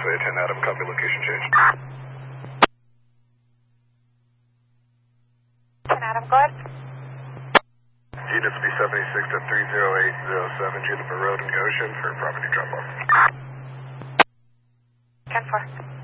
USA 10 Adam, copy location change. 10 Adam, go ahead. Units B76 at 30807 Juniper Road in Goshen for property drop-off. 10-4.